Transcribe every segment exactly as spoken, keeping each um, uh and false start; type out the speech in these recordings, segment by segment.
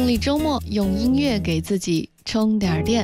利周末，用音乐给自己充点电。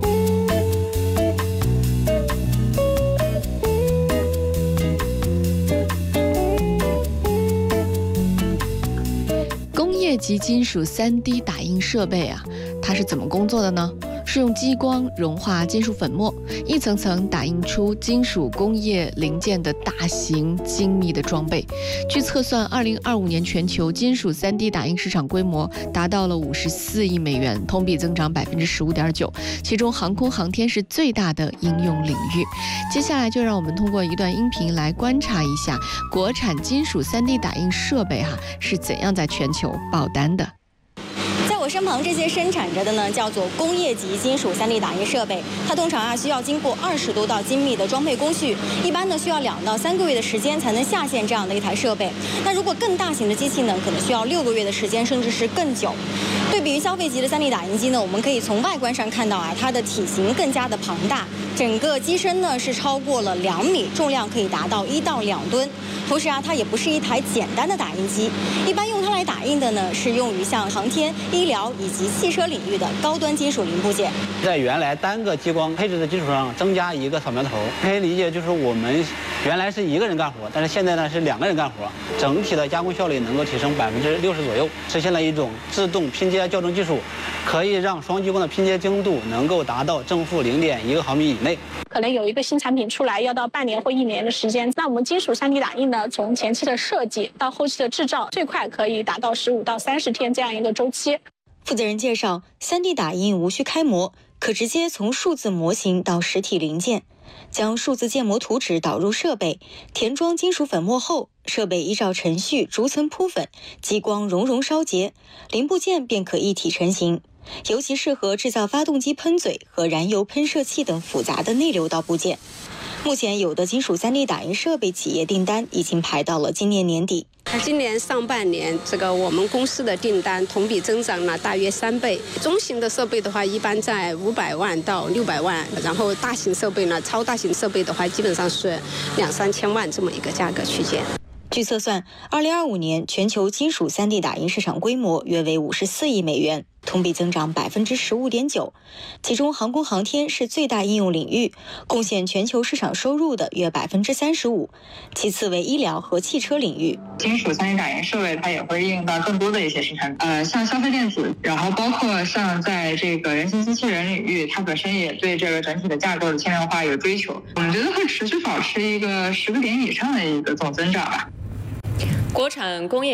工业级金属 三 D 打印设备啊，它是怎么工作的呢？是用激光融化金属粉末，一层层打印出金属工业零件的大型精密的装备。据测算，二零二五年全球金属 三 D 打印市场规模达到了五十四亿美元，同比增长百分之十五点九。其中，航空航天是最大的应用领域。接下来就让我们通过一段音频来观察一下国产金属 三 D 打印设备哈、啊、是怎样在全球爆单的。 我身旁这些生产着的呢，叫做工业级金属 三 D 打印设备。它通常啊需要经过二十多道精密的装配工序，一般呢需要两到三个月的时间才能下线这样的一台设备。那如果更大型的机器呢，可能需要六个月的时间，甚至是更久。对比于消费级的 三 D 打印机呢，我们可以从外观上看到啊，它的体型更加的庞大，整个机身呢是超过了两米，重量可以达到一到两吨。同时啊，它也不是一台简单的打印机，一般用它来打印的呢，是用于像航天、医疗以及汽车领域的高端金属零部件。 在原来单个激光配置的基础上，增加一个扫描头，可以理解就是我们原来是一个人干活，但是现在呢是两个人干活，整体的加工效率能够提升百分之六十左右，实现了一种自动拼接校正技术，可以让双激光的拼接精度能够达到正负零点一个毫米以内。 可能有一个新产品出来要到半年或一年的时间，那我们金属 三 D 打印呢，从前期的设计到后期的制造，最快可以达到十五到三十天这样一个周期。 负责人介绍 ，三 D 打印无需开模，可直接从数字模型到实体零件，将数字建模图纸导入设备，填装金属粉末后，设备依照程序逐层铺粉，激光熔融烧结，零部件便可一体成型。尤其适合制造发动机喷嘴和燃油喷射器等复杂的内流道部件。目前有的金属 三 D 打印设备企业订单已经排到了今年年底。 那今年上半年，这个我们公司的订单同比增长了大约三倍。中型的设备的话，一般在五百万到六百万，然后大型设备呢，超大型设备的话，基本上是两三千万这么一个价格区间。 据测算，二零二五年全球金属 三 D 打印市场规模约为五十四亿美元，同比增长百分之十五点九。其中，航空航天是最大应用领域，贡献全球市场收入的约百分之三十五。其次为医疗和汽车领域。 金属 三 D 打印设备它也会应用到更多的一些生产，呃，像消费电子，然后包括像在这个人形机器人领域，它本身也对这个整体的架构的轻量化有追求。我们觉得会持续保持一个十个点以上的一个总增长吧。 国产工业